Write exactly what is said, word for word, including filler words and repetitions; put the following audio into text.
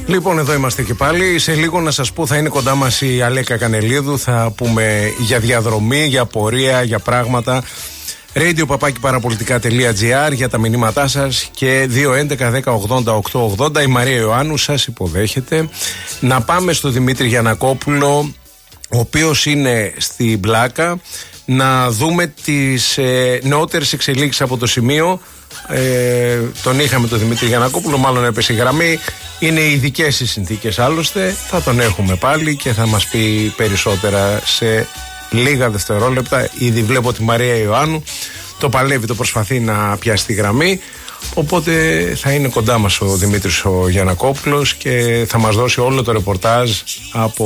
Λοιπόν, εδώ είμαστε και πάλι. Σε λίγο να σας πω θα είναι κοντά μας η Αλέκα Κανελίδου. Θα πούμε για διαδρομή, για πορεία, για πράγματα. radio παπάκι παραπολιτικά τελεία τζι άρ για τα μηνύματά σας και δύο έντεκα δέκα ογδόντα οκτώ ογδόντα. Η Μαρία Ιωάννου σας υποδέχεται. Να πάμε στο Δημήτρη Γιαννακόπουλο, ο οποίος είναι στην Πλάκα, να δούμε τις ε, νεότερες εξελίξεις από το σημείο. Ε, τον είχαμε τον Δημήτρη Γιαννακόπουλο, μάλλον έπεσε η γραμμή. Είναι ειδικές οι συνθήκες άλλωστε. Θα τον έχουμε πάλι και θα μας πει περισσότερα σε λίγα δευτερόλεπτα. Ήδη βλέπω τη Μαρία Ιωάννου, το παλεύει, το προσπαθεί να πιάσει τη γραμμή. Οπότε θα είναι κοντά μας ο Δημήτρης ο Γιαννακόπουλος και θα μας δώσει όλο το ρεπορτάζ από